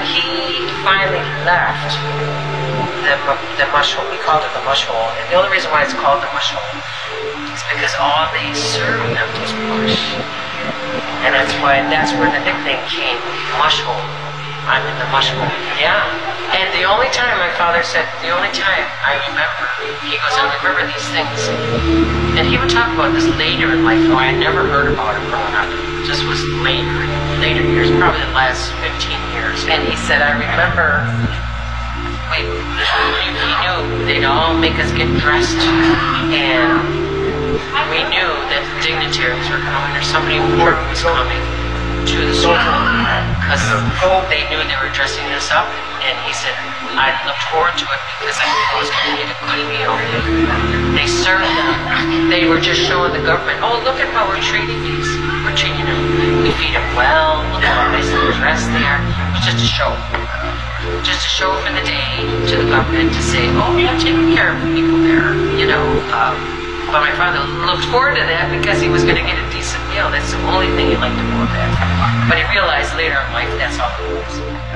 he finally left the mush hole, we called it the mush hole, and the only reason why it's called the mush hole is because all they served them was mush. And that's where the nickname came, mush hole. I'm in the mush hole. Yeah. And the only time, my father said, the only time I remember, he goes, I remember these things. And he would talk about this later in life. Oh, I had never heard about it growing up. This was later years, probably the last 15 years. And he said, I remember, he knew they'd all make us get dressed. And we knew that dignitaries were coming or somebody important was coming to the school because they knew they were dressing us up, and he said, I looked forward to it because I knew I was going to get a good meal. They served them. They were just showing the government, oh, look at how we're treating these. We're treating them. We feed them well. Look at how nice they're dressed there. It was just a show. Just a show for the day to the government to say, oh, you're taking care of the people there, you know. But my father looked forward to that because he was going to get a decent meal. That's the only thing he liked about that. But he realized later in life that's all it was.